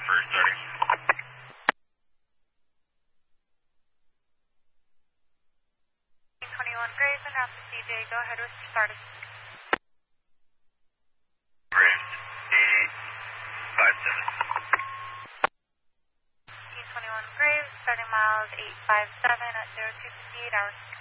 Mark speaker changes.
Speaker 1: for starting.
Speaker 2: 21 Graves and Rapid CJ, go ahead with starting.
Speaker 1: Graves, 857.
Speaker 2: 21 Graves, starting miles 857 at 0258 hours.